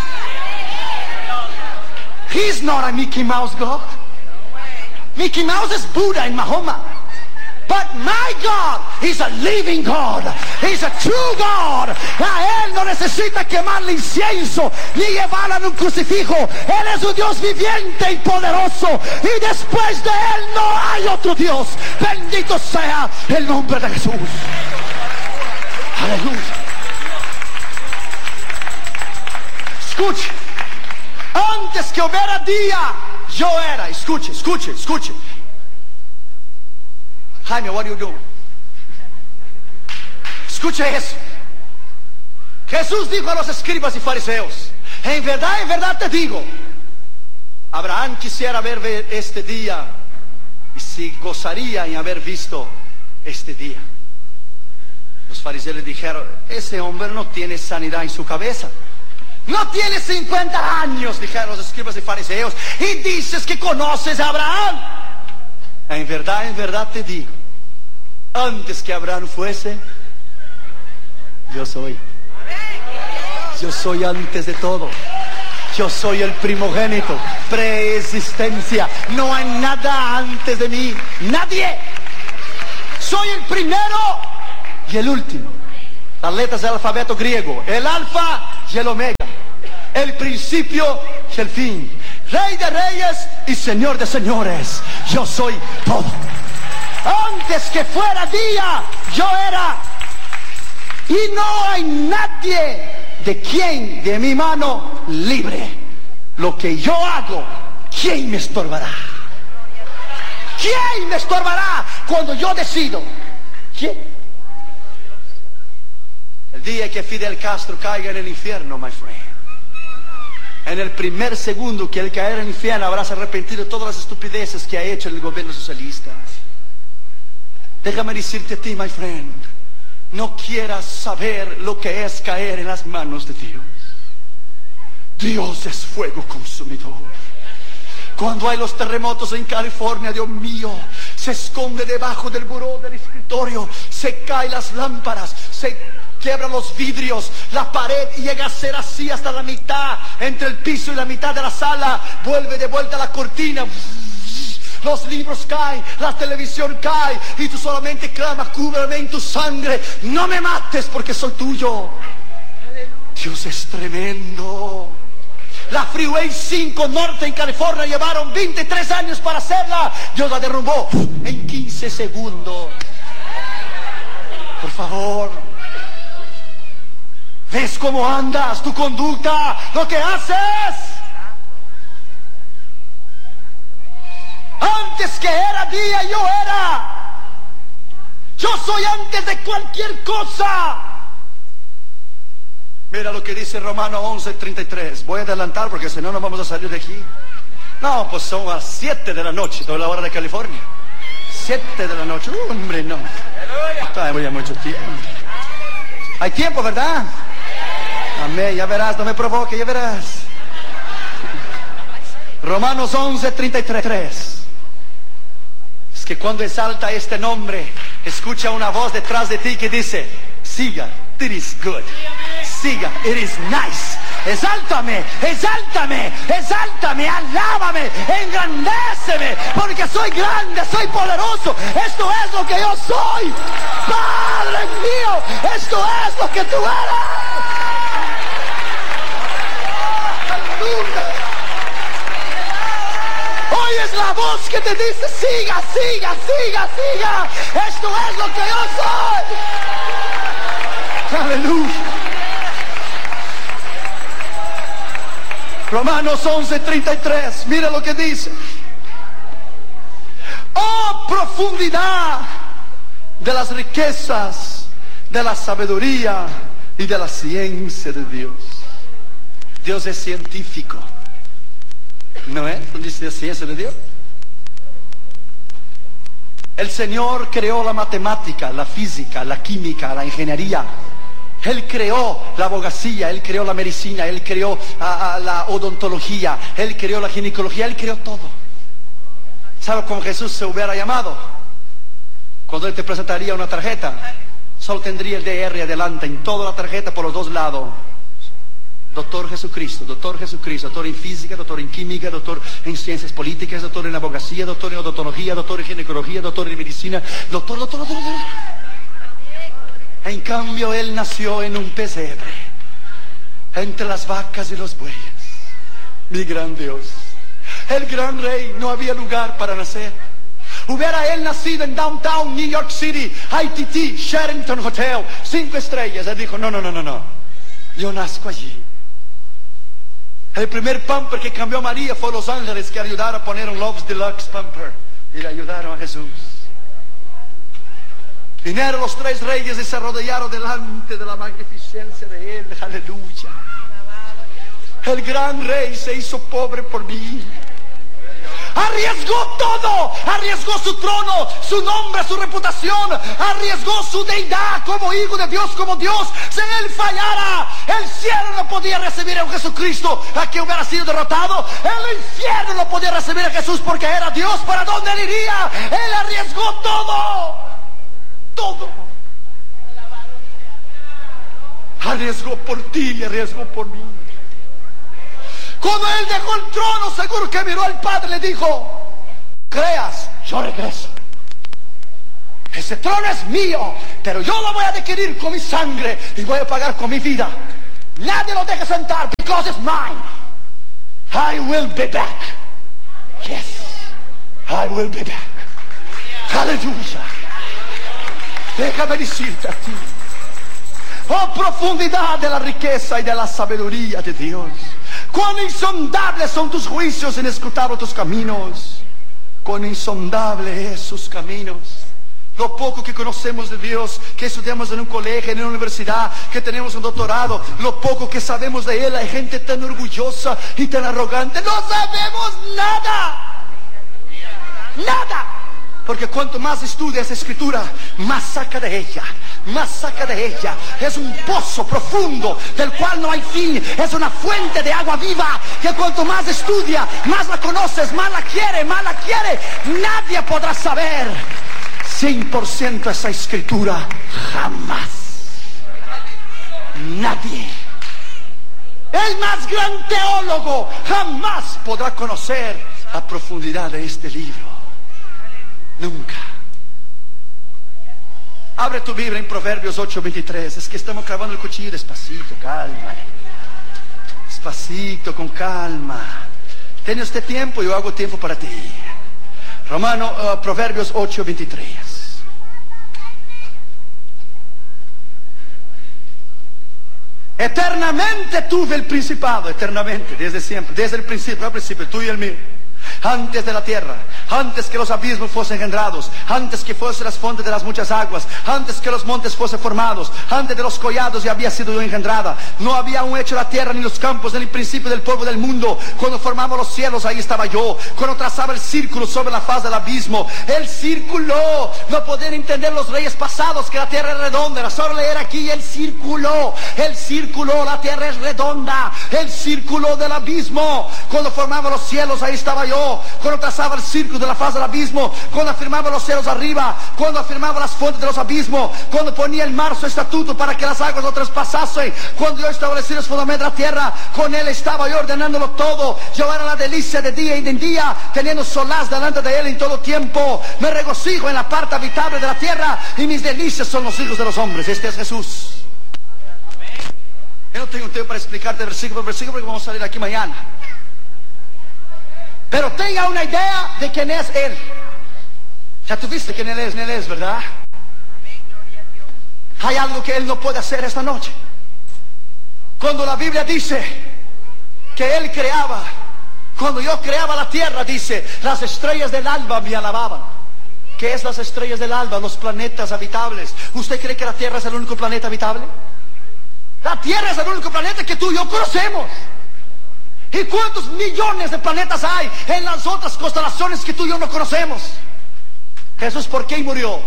Speaker 1: He's not a Mickey Mouse God. Mickey Mouse es Buda en Mahoma. But my God is a living God. He's a true God. A Él no necesita quemarle incienso ni llevarla en un crucifijo. Él es un Dios viviente y poderoso. Y después de Él no hay otro Dios. Bendito sea el nombre de Jesús. Aleluya. Escuche. Antes que hubiera día, yo era. Escuche, escuche, escuche. Jaime, what are you doing? Escuche eso. Jesús dijo a los escribas y fariseos: en verdad, en verdad te digo, Abraham quisiera ver este día y se gozaría en haber visto este día. Los fariseos le dijeron: ese hombre no tiene sanidad en su cabeza. No tiene cincuenta años, dijeron los escribas y fariseos, y dices que conoces a Abraham. En verdad, en verdad te digo, antes que Abraham fuese, Yo soy. Yo soy antes de todo. Yo soy el primogénito, preexistencia. No hay nada antes de mí, nadie. Soy el primero y el último. Las letras del alfabeto griego, el alfa y el omega, el principio y el fin, Rey de reyes y Señor de señores. Yo soy todo. Antes que fuera día, yo era. Y no hay nadie de quien de mi mano libre. Lo que yo hago, ¿quién me estorbará? ¿Quién me estorbará cuando yo decido? ¿Quién? El día que Fidel Castro caiga en el infierno, my friend, en el primer segundo que él caerá en el infierno, habrás arrepentido de todas las estupideces que ha hecho el gobierno socialista. Déjame decirte a ti, my friend, no quieras saber lo que es caer en las manos de Dios. Dios es fuego consumidor. Cuando hay los terremotos en California, Dios mío, se esconde debajo del buró del escritorio, se caen las lámparas, se quiebran los vidrios, la pared llega a ser así hasta la mitad, entre el piso y la mitad de la sala, vuelve de vuelta la cortina. Los libros caen, la televisión cae, y tú solamente clamas, cúbreme en tu sangre, no me mates porque soy tuyo. Dios es tremendo. La Freeway cinco Norte en California llevaron veintitrés años para hacerla. Dios la derrumbó en quince segundos. Por favor, ¿ves cómo andas? Tu conducta, lo que haces. Antes que era día, yo era. Yo soy antes de cualquier cosa. Mira lo que dice Romanos once, treinta y tres. Voy a adelantar porque si no, no vamos a salir de aquí. No, pues son las siete de la noche, toda la hora de California. siete de la noche. Uh, hombre, no. Todavía mucho tiempo. Hay tiempo, ¿verdad? Amén, ya verás, no me provoque, ya verás. Romanos once, treinta y tres. Es que cuando exalta este nombre, escucha una voz detrás de ti que dice, siga, it is good. Siga, it is nice. Exáltame, exáltame, exáltame, alábame, engrandéceme, porque soy grande, soy poderoso. Esto es lo que yo soy. Padre mío, esto es lo que tú eres. Aleluya. Oyes la voz que te dice, siga, siga, siga, siga. Esto es lo que yo soy. Aleluya. Romanos once, treinta y tres, mira lo que dice. Oh, profundidad de las riquezas, de la sabiduría y de la ciencia de Dios. Dios es científico, ¿no es? ¿No dice la ciencia de Dios? El Señor creó la matemática, la física, la química, la ingeniería. Él creó la abogacía, Él creó la medicina, Él creó a, a, la odontología, Él creó la ginecología, Él creó todo. ¿Sabe cómo Jesús se hubiera llamado? Cuando Él te presentaría una tarjeta, solo tendría el D R adelante, en toda la tarjeta por los dos lados. Doctor Jesucristo, Doctor Jesucristo, doctor en física, doctor en química, doctor en ciencias políticas, doctor en abogacía, doctor en odontología, doctor en ginecología, doctor en medicina, doctor, doctor, doctor, doctor. En cambio, Él nació en un pesebre, entre las vacas y los bueyes. Mi gran Dios, el gran rey, no había lugar para nacer. Hubiera Él nacido en Downtown, New York City, I T T, Sheraton Hotel, cinco estrellas. Él dijo, no, no, no, no, no. Yo nazco allí. El primer pamper que cambió a María fue Los Ángeles, que ayudaron a poner un Love's Deluxe pamper. Y le ayudaron a Jesús. Vinieron los tres reyes y se arrodillaron delante de la magnificencia de Él. Aleluya. El gran rey se hizo pobre por mí. Arriesgó todo. Arriesgó su trono, su nombre, su reputación. Arriesgó su deidad como hijo de Dios, como Dios. Si Él fallara, el cielo no podía recibir a un Jesucristo a quien hubiera sido derrotado. El infierno no podía recibir a Jesús porque era Dios. ¿Para dónde Él iría? Él arriesgó todo. Todo. arriesgó por ti y arriesgó por mí. Cuando Él dejó el trono, seguro que miró al Padre y le dijo: creas, yo regreso. Ese trono es mío, pero yo lo voy a adquirir con mi sangre y voy a pagar con mi vida. Nadie lo deja sentar, because it's mine. I will be back. Yes, I will be back. Aleluya. Déjame decirte a ti: oh, profundidad de la riqueza y de la sabiduría de Dios. Cuán insondables son tus juicios, inescrutables tus caminos. Cuán insondable es sus caminos. Lo poco que conocemos de Dios, que estudiamos en un colegio, en una universidad, que tenemos un doctorado, lo poco que sabemos de Él, hay gente tan orgullosa y tan arrogante. No sabemos nada. Nada. Porque cuanto más estudia esa escritura, más saca de ella, más saca de ella. Es un pozo profundo del cual no hay fin. Es una fuente de agua viva que cuanto más estudia, más la conoces, más la quiere, más la quiere. Nadie podrá saber cien por ciento esa escritura, jamás. Nadie. El más gran teólogo jamás podrá conocer la profundidad de este libro. Nunca. Abre tu Biblia en Proverbios ocho veintitrés. Es que estamos clavando el cuchillo despacito, calma. Despacito, con calma. Tiene usted tiempo, yo hago tiempo para ti. Romano, uh, Proverbios ocho veintitrés. Eternamente tuve el principado, eternamente, desde siempre, desde el principio, al principio, tú y el mío. Antes de la tierra, antes que los abismos fuesen engendrados, antes que fuesen las fuentes de las muchas aguas, antes que los montes fuesen formados, antes de los collados ya había sido yo engendrada. No había aún hecho la tierra ni los campos, ni el principio del polvo del mundo. Cuando formaba los cielos, ahí estaba yo. Cuando trazaba el círculo sobre la faz del abismo, el círculo. No podían entender los reyes pasados que la tierra es redonda. Era solo leer aquí el círculo, el círculo, la tierra es redonda, el círculo del abismo. Cuando formaba los cielos, ahí estaba yo. Cuando trazaba el círculo de la faz del abismo, cuando afirmaba los cielos arriba, cuando afirmaba las fuentes de los abismos, cuando ponía el mar su estatuto para que las aguas no traspasasen, cuando yo establecí los fundamentos de la tierra, con Él estaba yo ordenándolo todo. Yo era la delicia de día y de día, teniendo solaz delante de Él en todo tiempo. Me regocijo en la parte habitable de la tierra y mis delicias son los hijos de los hombres. Este es Jesús. Yo no tengo tiempo para explicarte versículo por versículo porque vamos a salir aquí mañana. Pero tenga una idea de quién es Él. Ya tuviste quién Él es, Él es, ¿verdad? Hay algo que Él no puede hacer esta noche. Cuando la Biblia dice que Él creaba, cuando yo creaba la tierra, dice, las estrellas del alba me alababan. ¿Qué es las estrellas del alba? Los planetas habitables. ¿Usted cree que la tierra es el único planeta habitable? La tierra es el único planeta que tú y yo conocemos. ¿Y cuántos millones de planetas hay en las otras constelaciones que tú y yo no conocemos? Jesús, ¿por qué murió?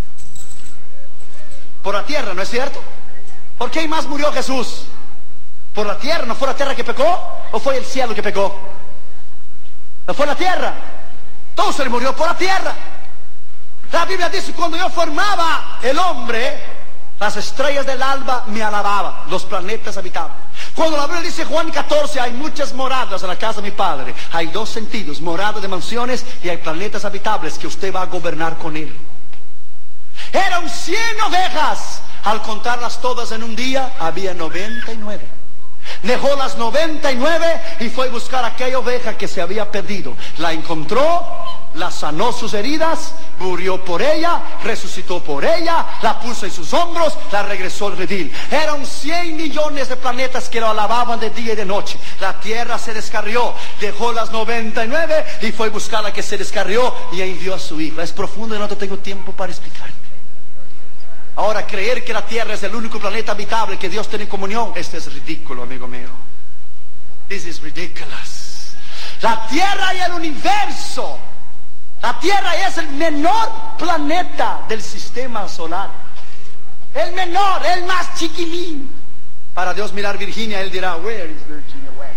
Speaker 1: Por la tierra, ¿no es cierto? ¿Por qué más murió Jesús? ¿Por la tierra? ¿No fue la tierra que pecó? ¿O fue el cielo que pecó? ¿No fue la tierra? Entonces él murió por la tierra. La Biblia dice, cuando yo formaba el hombre, las estrellas del alba me alababan, los planetas habitables. Cuando la Biblia dice Juan catorce, hay muchas moradas en la casa de mi Padre. Hay dos sentidos, morada de mansiones y hay planetas habitables que usted va a gobernar con Él. Eran cien ovejas. Al contarlas todas en un día, había noventa y nueve. Dejó las noventa y nueve y fue a buscar aquella oveja que se había perdido. La encontró, la sanó sus heridas, murió por ella, resucitó por ella, la puso en sus hombros, la regresó al redil. Eran cien millones de planetas que lo alababan de día y de noche. La tierra se descarrió, dejó las noventa y nueve y fue a buscar la que se descarrió y envió a su hijo. Es profundo y no te tengo tiempo para explicarte. Ahora, creer que la tierra es el único planeta habitable que Dios tiene en comunión, este es ridículo, amigo mío. This is ridiculous. La tierra y el universo. La tierra es el menor planeta del sistema solar. El menor, el más chiquilín. Para Dios mirar Virginia, Él dirá, where is Virginia? Where?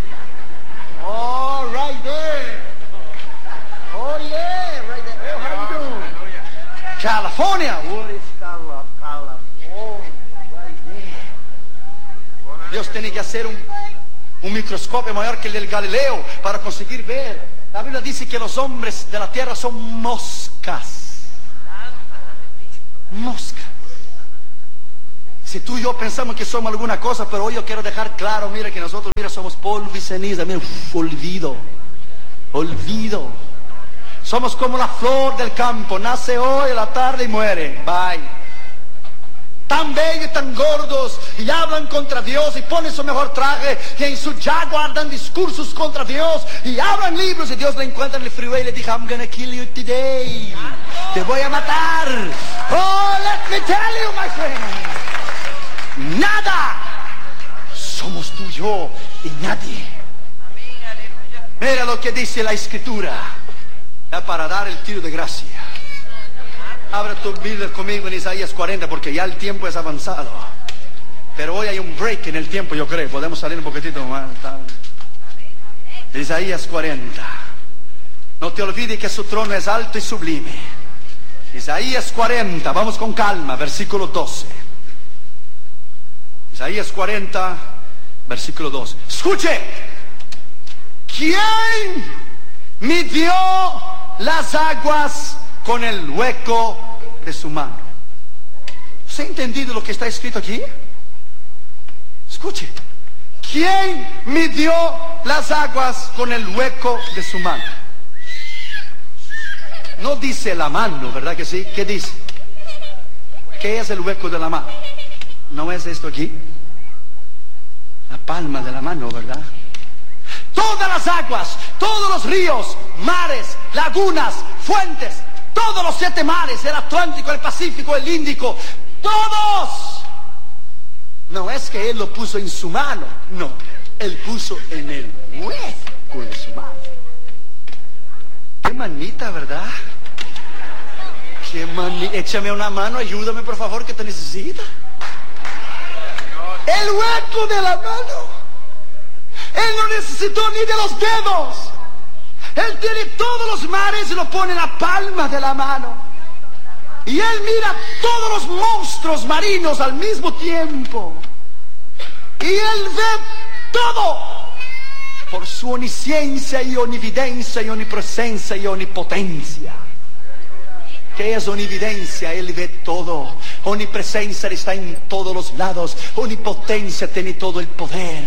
Speaker 1: Oh, right there. Oh, yeah, right there. Oh, how you doing? California. What is California? Right there. ellos tienen que hacer un, un microscopio mayor que el del Galileo para conseguir ver. La Biblia dice que los hombres de la tierra son moscas. Moscas. Si tú y yo pensamos que somos alguna cosa, pero hoy yo quiero dejar claro, mira que nosotros, mira, somos polvo y ceniza, mira, uf, olvido, olvido. Somos como la flor del campo, nace hoy, a la tarde y muere, bye. Tan bellos y tan gordos, y hablan contra Dios, y ponen su mejor traje, y en su Jaguar dan discursos contra Dios, y hablan libros, y Dios le encuentra en el freeway y le dice, I'm gonna kill you today. Te voy a matar. Oh, let me tell you, my friend. Nada. Somos tú y yo, y nadie. Mira lo que dice la Escritura, para dar el tiro de gracia. Abra tu Biblia conmigo en Isaías cuarenta, porque ya el tiempo es avanzado. Pero hoy hay un break en el tiempo, yo creo. Podemos salir un poquitito más. Isaías cuarenta. No te olvides que su trono es alto y sublime. Isaías cuarenta, vamos con calma, versículo doce. Isaías cuarenta, versículo doce. Escuche. ¿Quién midió las aguas con el hueco de su mano? ¿Se ha entendido lo que está escrito aquí? Escuche. ¿Quién midió las aguas con el hueco de su mano? No dice la mano, ¿verdad que sí? ¿Qué dice? ¿Qué es el hueco de la mano? ¿No es esto aquí? La palma de la mano, ¿verdad? Todas las aguas, todos los ríos, mares, lagunas, fuentes, todos los siete mares, el Atlántico, el Pacífico, el Índico, todos. No es que Él lo puso en su mano, no, Él puso en el hueco de su mano. Qué manita, ¿verdad? Qué manita. Échame una mano, ayúdame por favor, que te necesita. El hueco de la mano. Él no necesitó ni de los dedos. Él tiene todos los mares y lo pone en la palma de la mano. Y Él mira todos los monstruos marinos al mismo tiempo. Y Él ve todo por su omnisciencia y omnividencia y omnipresencia y omnipotencia. ¿Qué es omnividencia? Él ve todo. Omnipresencia está en todos los lados. Omnipotencia tiene todo el poder.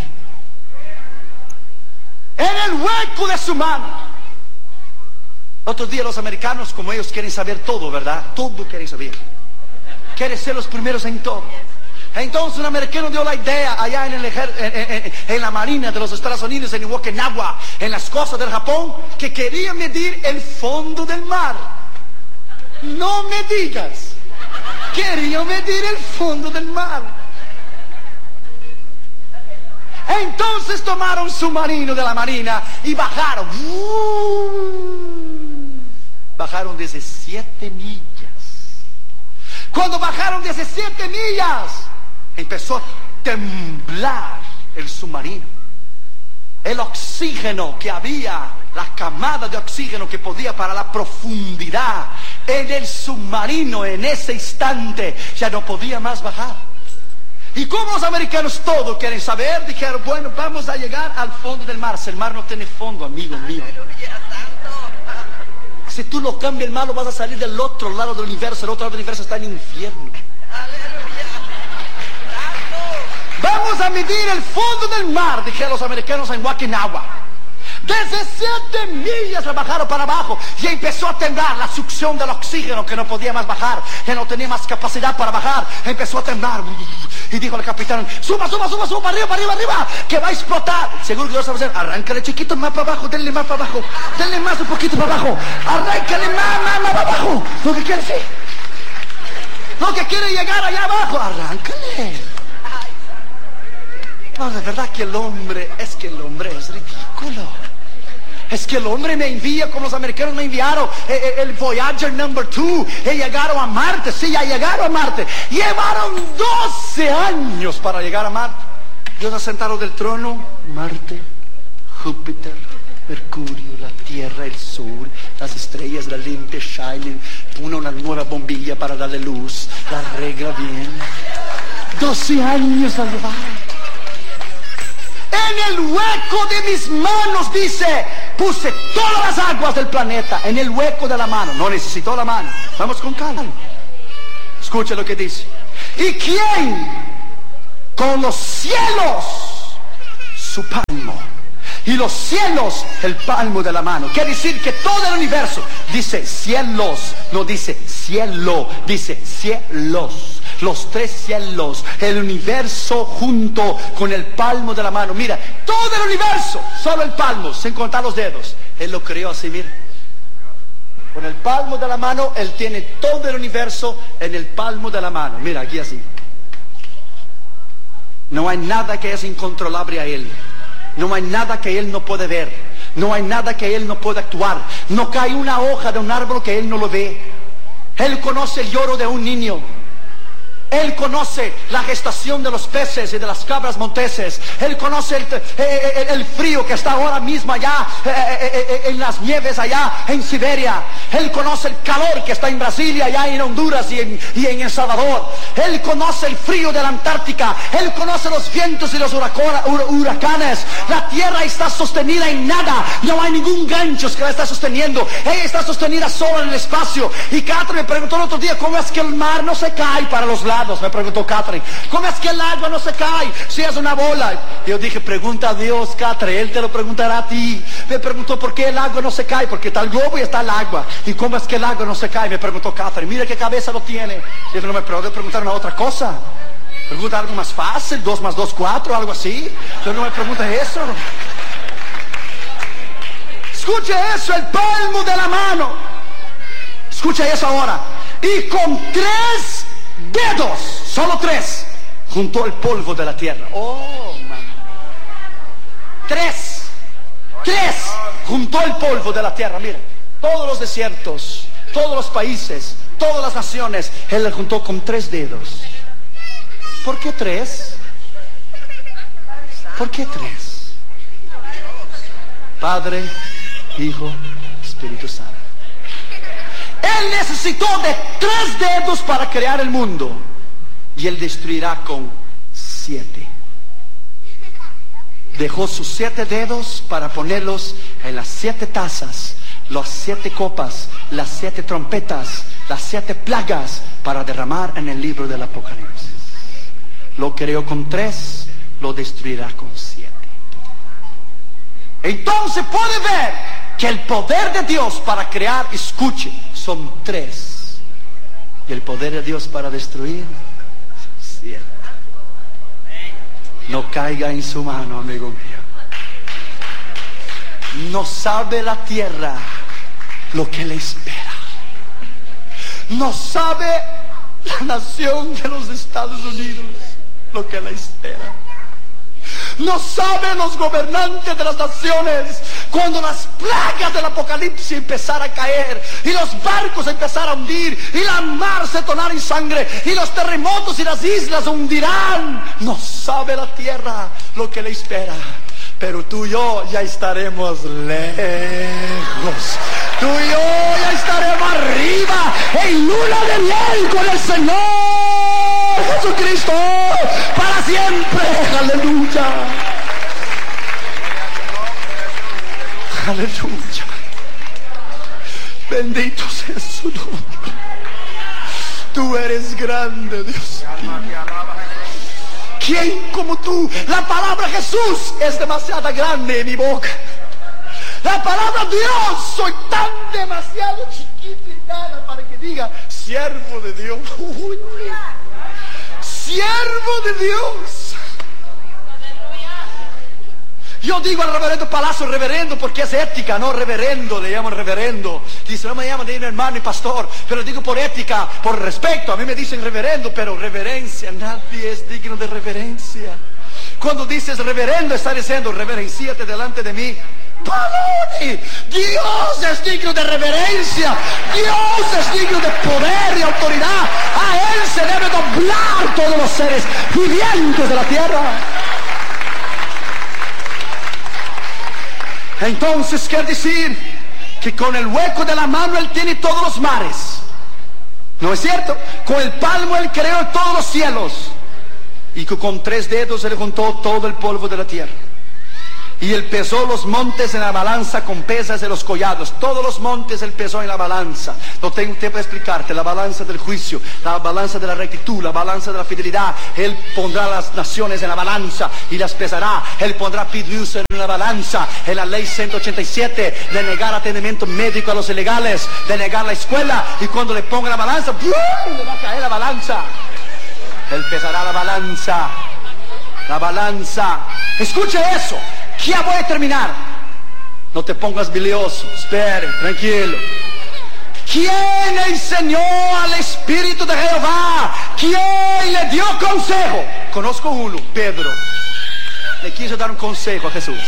Speaker 1: En el hueco de su mano. Otros días los americanos, como ellos quieren saber todo, ¿verdad? Todo quieren saber. Quieren ser los primeros en todo. Entonces un americano dio la idea allá en, el ejer, en, en, en la marina de los Estados Unidos, en Okinawa, en las costas del Japón, que quería medir el fondo del mar. No me digas. Quería medir el fondo del mar. Entonces tomaron su submarino de la marina y bajaron. Uh, bajaron diecisiete millas. Cuando bajaron diecisiete millas, empezó a temblar el submarino. El oxígeno que había, la camada de oxígeno que podía para la profundidad en el submarino en ese instante ya no podía más bajar. Y como los americanos todos quieren saber, dijeron, bueno, vamos a llegar al fondo del mar. Si el mar no tiene fondo, amigo mío, si tú lo cambias el mar, lo vas a salir del otro lado del universo. El otro lado del universo está en el infierno. Vamos a medir el fondo del mar, dijeron los americanos en Okinawa. diecisiete millas la bajaron para abajo y empezó a temblar la succión del oxígeno, que no podía más bajar, que no tenía más capacidad para bajar. Empezó a temblar y dijo al capitán, suba, suba, suba, suba, para arriba, para arriba, arriba, que va a explotar. Seguro que Dios sabe hacer, arráncale chiquito más para abajo, denle más para abajo, denle más un poquito para abajo, arráncale más, más, más para abajo. Lo que quiere decir, lo que quiere llegar allá abajo, arráncale. No, de verdad que el hombre, es que el hombre es ridículo. Es que el hombre me envía como los americanos me enviaron el, el Voyager number two. Y llegaron a Marte, sí, ya llegaron a Marte. Llevaron doce años para llegar a Marte. Dios ha sentado del trono, Marte, Júpiter, Mercurio, la Tierra, el Sol, las estrellas, la lente shining. Pone una nueva bombilla para darle luz, la arregla bien. doce años al llevar. En el hueco de mis manos, dice, puse todas las aguas del planeta. En el hueco de la mano. No necesitó la mano. Vamos con calma. Escucha lo que dice. ¿Y quién con los cielos su palmo? Y los cielos el palmo de la mano. Quiere decir que todo el universo, dice cielos, no dice cielo, dice cielos. Los tres cielos, el universo junto con el palmo de la mano. Mira, todo el universo, solo el palmo, sin contar los dedos. Él lo creó así, mira. Con el palmo de la mano, Él tiene todo el universo en el palmo de la mano. Mira, aquí así. No hay nada que es incontrolable a Él. No hay nada que Él no puede ver. No hay nada que Él no pueda actuar. No cae una hoja de un árbol que Él no lo ve. Él conoce el lloro de un niño. Él conoce la gestación de los peces y de las cabras monteses. Él conoce el, el, el frío que está ahora mismo allá eh, en las nieves allá en Siberia. Él conoce el calor que está en Brasilia, allá en Honduras y en, y en El Salvador. Él conoce el frío de la Antártica. Él conoce los vientos y los huracanes. La tierra está sostenida en nada. No hay ningún gancho que la está sosteniendo. Ella está sostenida solo en el espacio. Y Catherine me preguntó el otro día cómo es que el mar no se cae para los lados. Me preguntó Catherine, ¿cómo es que el agua no se cae si es una bola? Yo dije, pregunta a Dios, Catherine, Él te lo preguntará a ti. Me preguntó por qué el agua no se cae, porque está el globo y está el agua. ¿Y cómo es que el agua no se cae? Me preguntó Catherine, mira qué cabeza lo tiene. Yo no me puedo preguntar una otra cosa. Pregunta algo más fácil, dos más dos, cuatro, algo así. Yo no me pregunta eso. Escuche eso, el palmo de la mano. Escucha eso ahora. Y con tres dedos, solo tres, juntó el polvo de la tierra. Oh, man. Tres, tres, juntó el polvo de la tierra. Mira, todos los desiertos, todos los países, todas las naciones, Él le juntó con tres dedos. ¿Por qué tres? ¿Por qué tres? Padre, Hijo, Espíritu Santo. Él necesitó de tres dedos para crear el mundo. Y Él destruirá con siete. Dejó sus siete dedos para ponerlos en las siete tazas, las siete copas, las siete trompetas, las siete plagas para derramar en el libro del Apocalipsis. Lo creó con tres, lo destruirá con siete. Entonces puede ver que el poder de Dios para crear, escuche, son tres. Y el poder de Dios para destruir, son siete. No caiga en su mano, amigo mío. No sabe la tierra lo que le espera. No sabe la nación de los Estados Unidos lo que le espera. No saben los gobernantes de las naciones cuando las plagas del Apocalipsis empezaran a caer y los barcos empezaran a hundir y la mar se tornara en sangre y los terremotos y las islas hundirán. No sabe la tierra lo que le espera. Pero tú y yo ya estaremos lejos. Tú y yo ya estaremos arriba en luna de miel con el Señor Jesucristo para siempre. Aleluya. Aleluya. Bendito sea su nombre. Tú eres grande, Dios mío. ¿Quién como tú? La palabra Jesús es demasiado grande en mi boca. La palabra Dios, soy tan demasiado chiquita para que diga siervo de Dios. Uy, siervo de Dios. Yo digo al reverendo Palacio reverendo porque es ética, no reverendo, le llaman reverendo. Dice, no me llaman de hermano y pastor, pero digo por ética, por respeto. A mí me dicen reverendo, pero reverencia, nadie es digno de reverencia. Cuando dices reverendo, está diciendo reverencíate delante de mí. ¡Paloni! Dios es digno de reverencia. Dios es digno de poder y autoridad. A Él se debe doblar todos los seres vivientes de la tierra. Entonces quiere decir que con el hueco de la mano Él tiene todos los mares. ¿No es cierto? Con el palmo Él creó todos los cielos. Y que con tres dedos Él juntó todo el polvo de la tierra. Y él pesó los montes en la balanza con pesas de los collados. Todos los montes él pesó en la balanza. No tengo tiempo de explicarte. La balanza del juicio, la balanza de la rectitud, la balanza de la fidelidad. Él pondrá las naciones en la balanza y las pesará. Él pondrá Pidrius en la balanza. En la ley ciento ochenta y siete de negar atendimiento médico a los ilegales, de negar la escuela. Y cuando le ponga la balanza, ¡brum!, le va a caer la balanza. Él pesará la balanza. La balanza. Escuche eso. Ya voy a terminar. No te pongas bilioso. Espere, tranquilo. ¿Quién enseñó al Espíritu de Jehová? ¿Quién le dio consejo? Conozco uno, Pedro. Le quiso dar un consejo a Jesús.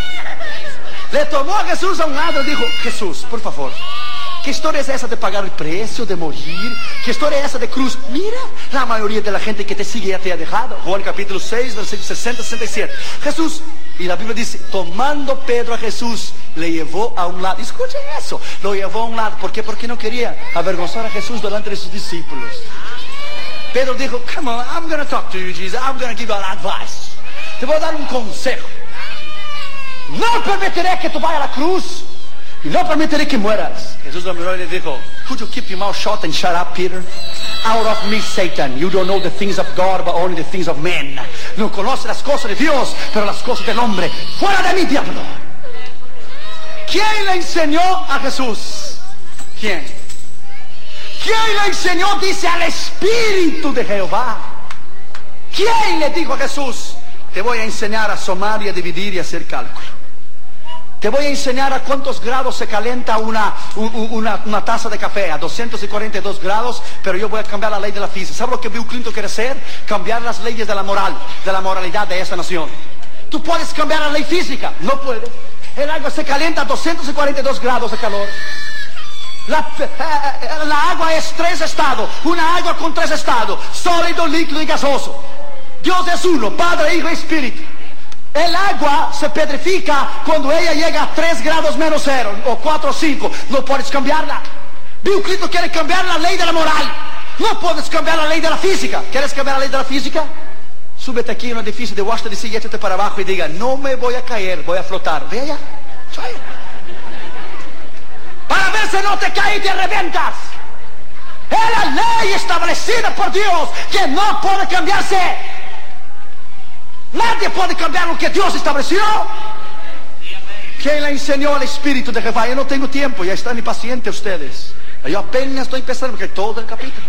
Speaker 1: Le tomó a Jesús a un lado y dijo: Jesús, por favor, ¿qué historia es esa de pagar el precio, de morir? ¿Qué historia es esa de cruz? Mira, la mayoría de la gente que te sigue ya te ha dejado. Juan capítulo seis, versículos sesenta a sesenta y siete. Jesús, y la Biblia dice, tomando Pedro a Jesús, le llevó a un lado. Escuche eso, lo llevó a un lado. ¿Por qué? Porque no quería avergonzar a Jesús delante de sus discípulos. Pedro dijo: come on, I'm going to talk to you, Jesus. I'm going to give you an advice. Te voy a dar un consejo. No permitiré que tú vayas a la cruz y no permitiré que mueras. Jesús lo miró y le dijo: could you keep your mouth shut and shut up, Peter? Out of me, Satan. You don't know the things of God, but only the things of men. No conoces las cosas de Dios, pero las cosas del hombre. Fuera de mí, diablo. ¿Quién le enseñó a Jesús? ¿Quién? ¿Quién le enseñó? Dice, al Espíritu de Jehová. ¿Quién le dijo a Jesús: te voy a enseñar a sumar y a dividir y a hacer cálculo? Te voy a enseñar a cuántos grados se calienta una, una, una taza de café, a doscientos cuarenta y dos grados, pero yo voy a cambiar la ley de la física. ¿Sabes lo que Bill Clinton quiere hacer? Cambiar las leyes de la moral, de la moralidad de esta nación. Tú puedes cambiar la ley física, no puedes. El agua se calienta a doscientos cuarenta y dos grados de calor. La, eh, la agua es tres estados, una agua con tres estados: sólido, líquido y gaseoso. Dios es uno, Padre, Hijo y Espíritu. El agua se petrifica cuando ella llega a tres grados menos cero, o cuatro o cinco. No puedes cambiarla. Bill Clinton quiere cambiar la ley de la moral. No puedes cambiar la ley de la física. ¿Quieres cambiar la ley de la física? Súbete aquí en un edificio de Washington D C y échate para abajo y diga: no me voy a caer, voy a flotar. Ve allá. Para ver si no te caes y te reventas. Es la ley establecida por Dios que no puede cambiarse. Nadie puede cambiar lo que Dios estableció. ¿Quién le enseñó al Espíritu de Jehová? Yo no tengo tiempo, ya están impacientes ustedes. Yo apenas estoy empezando porque todo el capítulo.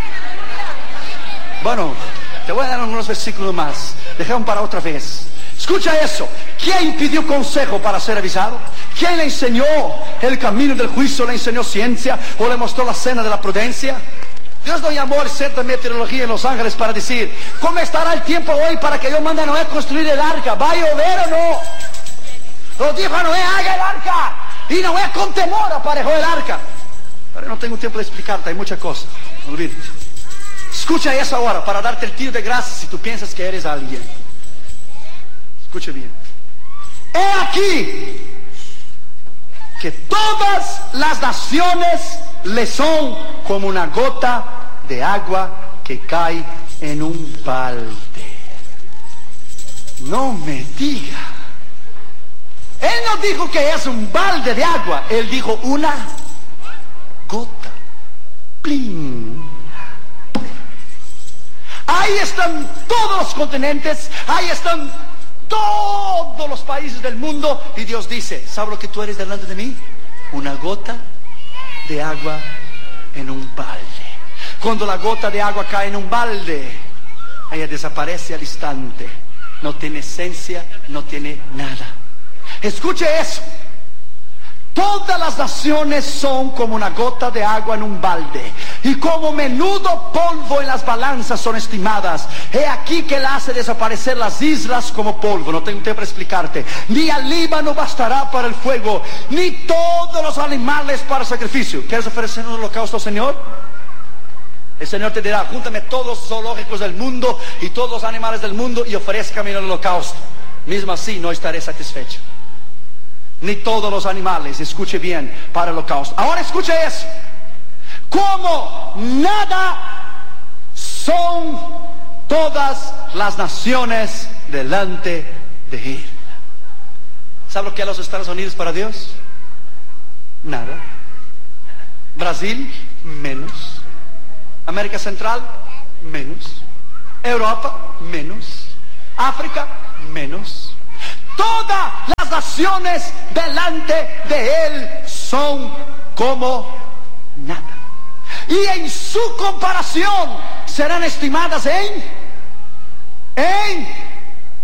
Speaker 1: Bueno, te voy a dar unos versículos más. Dejemos para otra vez. Escucha eso. ¿Quién pidió consejo para ser avisado? ¿Quién le enseñó el camino del juicio? ¿Le enseñó ciencia o le mostró la senda de la prudencia? Dios no llamó al centro de meteorología en Los Ángeles para decir: ¿cómo estará el tiempo hoy para que yo mande a Noé a construir el arca? ¿Va a llover o no? Lo dijo a Noé: haga el arca. Y Noé con temor aparejó el arca. Pero no tengo tiempo de explicarte, hay muchas cosas. No olvides. Escucha eso ahora para darte el tiro de gracia si tú piensas que eres alguien. Escucha bien. He aquí que todas las naciones le son como una gota de agua que cae en un balde. No me diga. Él no dijo que es un balde de agua. Él dijo una gota. ¡Plin! Ahí están todos los continentes. Ahí están todos los países del mundo. Y Dios dice: ¿sabes lo que tú eres delante de mí? Una gota de agua en un balde. Cuando la gota de agua cae en un balde, ella desaparece al instante. No tiene esencia, no tiene nada. Escuche eso. Todas las naciones son como una gota de agua en un balde, y como menudo polvo en las balanzas son estimadas. He aquí que él hace desaparecer las islas como polvo. No tengo tiempo para explicarte. Ni al Líbano bastará para el fuego, ni todos los animales para el sacrificio. ¿Quieres ofrecer un holocausto, Señor? El Señor te dirá: júntame todos los zoológicos del mundo y todos los animales del mundo y ofrézcame el holocausto. Mismo así no estaré satisfecho. Ni todos los animales, escuche bien, para el holocausto. Ahora escuche eso. Como nada son todas las naciones delante de él. ¿Sabe lo que es los Estados Unidos para Dios? Nada. Brasil, menos. América Central, menos. Europa, menos. África, menos. Todas las naciones delante de Él son como nada. Y en su comparación serán estimadas en, en